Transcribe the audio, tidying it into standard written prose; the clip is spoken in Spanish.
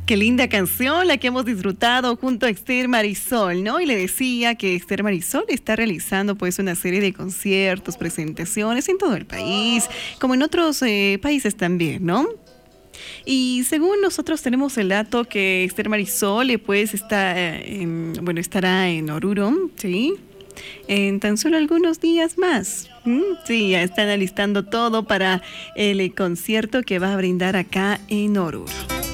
Qué linda canción la que hemos disfrutado junto a Esther Marisol, ¿no? Y le decía que Esther Marisol está realizando pues una serie de conciertos, presentaciones en todo el país, como en otros países también, ¿no? Y según nosotros tenemos el dato que Esther Marisol pues estará en Oruro, ¿sí? En tan solo algunos días más. Sí, ya están alistando todo para el concierto que va a brindar acá en Oruro.